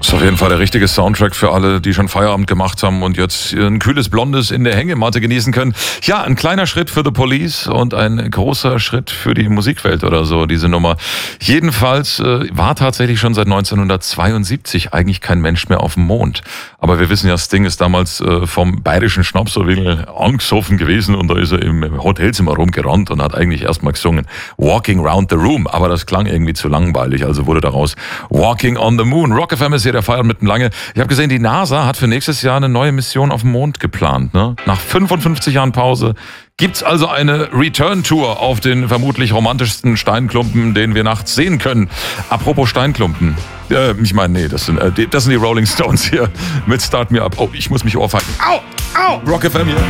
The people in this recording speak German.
Ist auf jeden Fall der richtige Soundtrack für alle, die schon Feierabend gemacht haben und jetzt ein kühles Blondes in der Hängematte genießen können. Ja, ein kleiner Schritt für The Police und ein großer Schritt für die Musikwelt oder so, diese Nummer. Jedenfalls war tatsächlich schon seit 1972 eigentlich kein Mensch mehr auf dem Mond. Aber wir wissen ja, Sting ist damals vom bayerischen Schnaps so wenig angesoffen gewesen und da ist er im Hotelzimmer rumgerannt und hat eigentlich erstmal gesungen Walking Round the Room. Aber das klang irgendwie zu langweilig, also wurde daraus Walking on the Moon. Rock FM ist hier der Feiern mitten lange. Ich habe gesehen, die NASA hat für nächstes Jahr eine neue Mission auf dem Mond geplant. Ne? Nach 55 Jahren Pause gibt's also eine Return-Tour auf den vermutlich romantischsten Steinklumpen, den wir nachts sehen können. Apropos Steinklumpen. Ich meine, nee, das sind die Rolling Stones hier mit Start Me Up. Oh, ich muss mich ohrfeigen. Au, au, Rock FM hier.